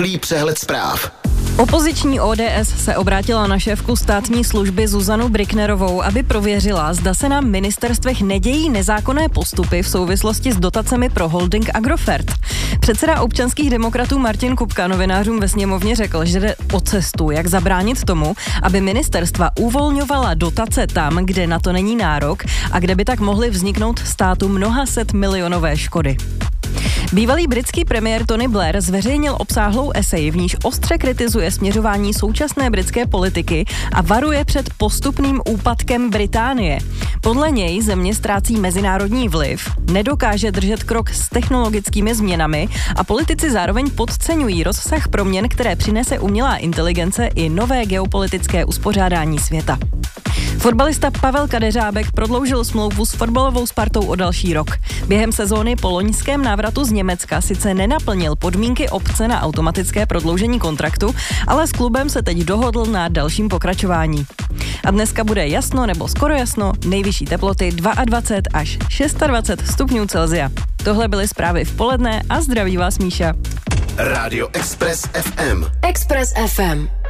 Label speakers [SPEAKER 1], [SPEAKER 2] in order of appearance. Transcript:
[SPEAKER 1] Rychlý přehled zpráv.
[SPEAKER 2] Opoziční ODS se obrátila na šéfku státní služby Zuzanu Brücknerovou, aby prověřila, zda se na ministerstvech nedějí nezákonné postupy v souvislosti s dotacemi pro holding Agrofert. Předseda občanských demokratů Martin Kupka novinářům ve sněmovně řekl, že jde o cestu, jak zabránit tomu, aby ministerstva uvolňovala dotace tam, kde na to není nárok a kde by tak mohly vzniknout státu mnoha set milionové škody. Bývalý britský premiér Tony Blair zveřejnil obsáhlou esej, v níž ostře kritizuje směřování současné britské politiky a varuje před postupným úpadkem Británie. Podle něj země ztrácí mezinárodní vliv, nedokáže držet krok s technologickými změnami a politici zároveň podceňují rozsah proměn, které přinese umělá inteligence i nové geopolitické uspořádání světa. Fotbalista Pavel Kadeřábek prodloužil smlouvu s fotbalovou Spartou o další rok. Během sezóny po loňském návratu z Německa sice nenaplnil podmínky opce na automatické prodloužení kontraktu, ale s klubem se teď dohodl na dalším pokračování. A dneska bude jasno nebo skoro jasno, nejvyšší teploty 22 až 26 stupňů Celsia. Tohle byly zprávy v poledne a zdraví vás Míša.
[SPEAKER 1] Rádio Express FM.
[SPEAKER 3] Express FM.